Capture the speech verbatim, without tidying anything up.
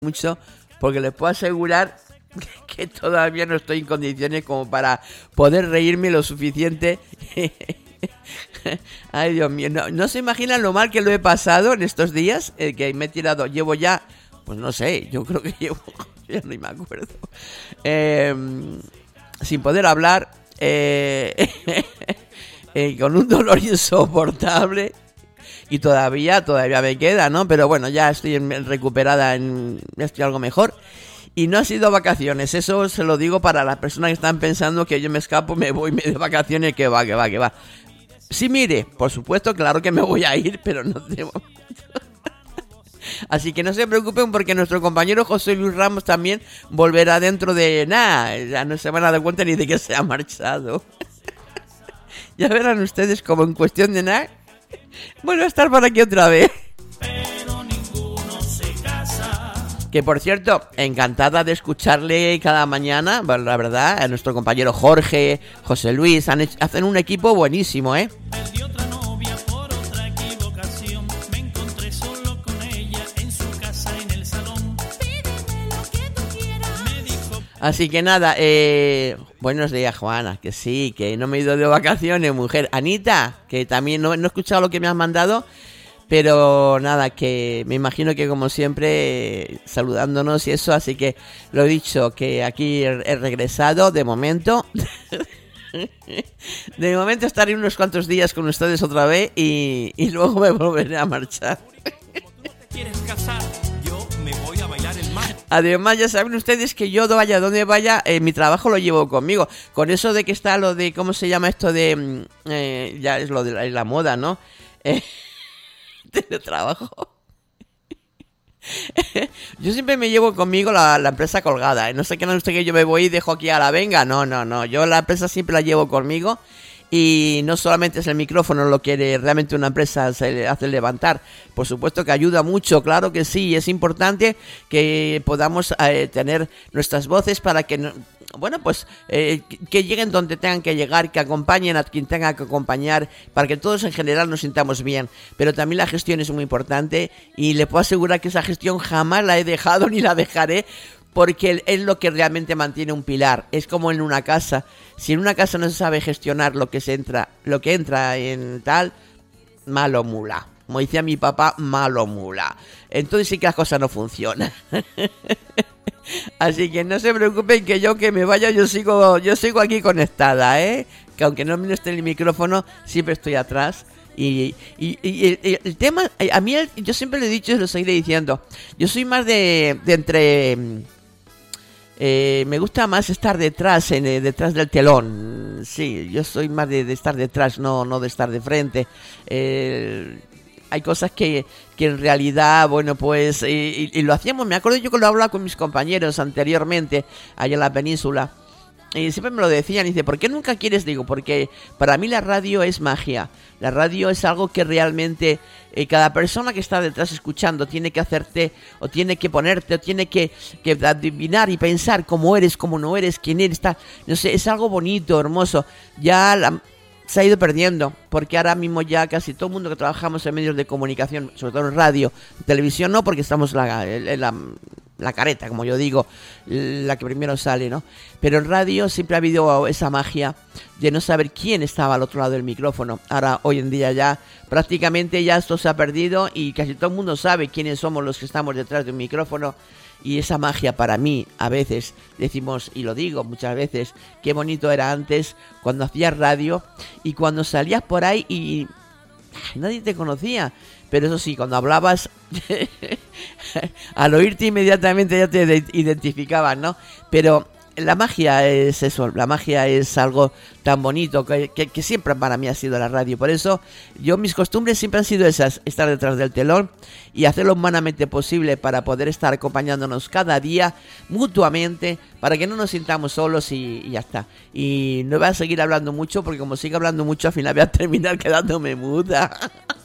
mucho, porque les puedo asegurar que todavía no estoy en condiciones como para poder reírme lo suficiente. Ay, Dios mío, no, no se imaginan lo mal que lo he pasado en estos días, eh, que me he tirado, llevo ya, pues no sé, yo creo que llevo, ya no me acuerdo, eh, sin poder hablar, eh, eh, con un dolor insoportable. Y todavía, todavía me queda, ¿no? Pero bueno, ya estoy en, recuperada, en, estoy algo mejor. Y no ha sido vacaciones, eso se lo digo para las personas que están pensando que yo me escapo, me voy me de vacaciones, que va, que va, que va. Sí, mire, por supuesto, claro que me voy a ir, pero no de momento. Así que no se preocupen porque nuestro compañero José Luis Ramos también volverá dentro de nada. Ya no se van a dar cuenta ni de que se ha marchado. Ya verán ustedes como en cuestión de nada vuelvo a estar por aquí otra vez. Pero ninguno se casa. Que por cierto, encantada de escucharle cada mañana, bueno, la verdad, a nuestro compañero Jorge, José Luis, han hecho, hacen un equipo buenísimo, ¿eh? Perdí otra novia por otra equivocación. Me encontré solo con ella en su casa en el salón. Pídeme lo que tú quieras. Me dijo. Así que nada, eh, buenos días, Juana, que sí, que no me he ido de vacaciones, mujer. Anita, que también no, no he escuchado lo que me has mandado, pero nada, que me imagino que como siempre, eh, saludándonos y eso, así que lo he dicho, que aquí he, he regresado de momento. De momento estaré unos cuantos días con ustedes otra vez y, y luego me volveré a marchar. Como tú te quieres casar, yo me voy a bailar el mar. Además, ya saben ustedes que yo vaya donde vaya, eh, mi trabajo lo llevo conmigo. Con eso de que está lo de, ¿cómo se llama esto de? Eh, ya es lo de la, la moda, ¿no? Eh, teletrabajo. Yo siempre me llevo conmigo la, la empresa colgada, ¿eh? No sé qué no usted que yo me voy y dejo aquí a la venga. No, no, no. Yo la empresa siempre la llevo conmigo. Y no solamente es el micrófono lo que realmente una empresa se hace levantar, por supuesto que ayuda mucho, claro que sí, es importante que podamos eh, tener nuestras voces para que, bueno, pues eh, que lleguen donde tengan que llegar, que acompañen a quien tenga que acompañar, para que todos en general nos sintamos bien, pero también la gestión es muy importante y le puedo asegurar que esa gestión jamás la he dejado ni la dejaré, porque es lo que realmente mantiene un pilar. Es como en una casa. Si en una casa no se sabe gestionar lo que se entra, lo que entra en tal, malo mula. Como decía mi papá, malo mula. Entonces sí que las cosas no funcionan. Así que no se preocupen que yo que me vaya, yo sigo, yo sigo aquí conectada, ¿eh? Que aunque no me esté en el micrófono, siempre estoy atrás. Y, y, y el, el tema, a mí yo siempre le he dicho y lo seguiré diciendo. Yo soy más de, de entre... Eh, me gusta más estar detrás, en, eh, detrás del telón. Sí, yo soy más de, de estar detrás, no, no de estar de frente. Eh, hay cosas que, que en realidad, bueno, pues, eh, y, y lo hacíamos, me acuerdo yo que lo hablaba con mis compañeros anteriormente, allá en la península. Y siempre me lo decían, y dice, ¿por qué nunca quieres? Digo, porque para mí la radio es magia. La radio es algo que realmente eh, cada persona que está detrás escuchando tiene que hacerte, o tiene que ponerte, o tiene que, que adivinar y pensar cómo eres, cómo no eres, quién eres, está, no sé, es algo bonito, hermoso. Ya la, se ha ido perdiendo, porque ahora mismo ya casi todo el mundo que trabajamos en medios de comunicación, sobre todo en radio, televisión no, porque estamos en la... En la la careta, como yo digo, la que primero sale, ¿no? Pero en radio siempre ha habido esa magia de no saber quién estaba al otro lado del micrófono. Ahora, hoy en día ya prácticamente ya esto se ha perdido y casi todo el mundo sabe quiénes somos los que estamos detrás de un micrófono. Y esa magia para mí, a veces decimos, y lo digo muchas veces, qué bonito era antes cuando hacías radio y cuando salías por ahí y nadie te conocía. Pero eso sí, cuando hablabas, al oírte inmediatamente ya te identificaban, ¿no? Pero la magia es eso, la magia es algo tan bonito que, que, que siempre para mí ha sido la radio. Por eso yo mis costumbres siempre han sido esas, estar detrás del telón y hacer lo humanamente posible para poder estar acompañándonos cada día mutuamente, para que no nos sintamos solos y, y ya está. Y no voy a seguir hablando mucho porque como sigo hablando mucho al final voy a terminar quedándome muda.